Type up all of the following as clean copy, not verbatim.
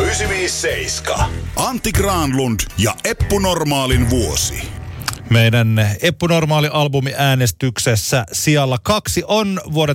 957. Antti Granlund ja Eppu Normaalin vuosi. Meidän Eppu Normaali-albumi äänestyksessä sijalla 2 on vuoden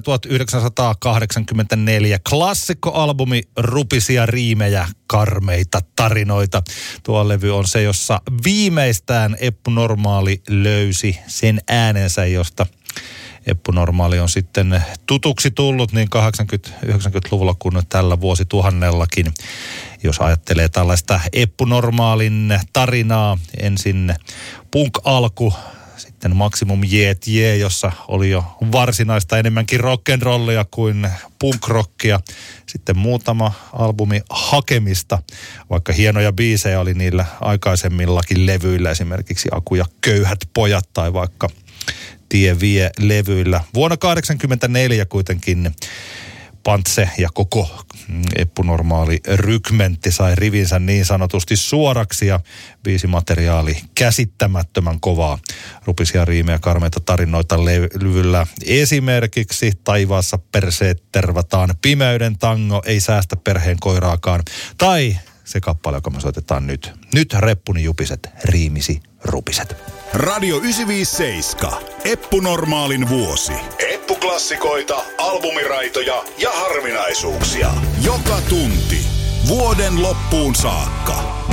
1984 klassikkoalbumi Rupisia riimejä, karmeita tarinoita. Tuo levy on se, jossa viimeistään Eppu Normaali löysi sen äänensä, josta Eppu Normaali on sitten tutuksi tullut niin 80-90-luvulla kuin tällä vuosituhannellakin. Jos ajattelee tällaista Eppu Normaalin tarinaa, ensin punk-alku, sitten Maximum Jeet Jee, jossa oli jo varsinaista enemmänkin rock'n'rollia kuin punk-rockia. Sitten muutama albumi hakemista, vaikka hienoja biisejä oli niillä aikaisemmillakin levyillä, esimerkiksi Aku ja köyhät pojat tai vaikka Tie vie levyillä. Vuonna 1984 kuitenkin Pantse ja koko Eppu Normaali rykmentti sai rivinsä niin sanotusti suoraksi ja biisimateriaali käsittämättömän kovaa. Rupisia riimejä, karmeita tarinoita levyllä. Esimerkiksi Taivaassa perseet tervataan, Pimeyden tango, Ei säästä perheen koiraakaan. Tai se kappale, joka me soitetaan nyt. Nyt reppuni jupiset, riimisi rupiset. Radio 957. Eppu Normaalin vuosi. Eppu-klassikoita, albumiraitoja ja harvinaisuuksia. Joka tunti. Vuoden loppuun saakka.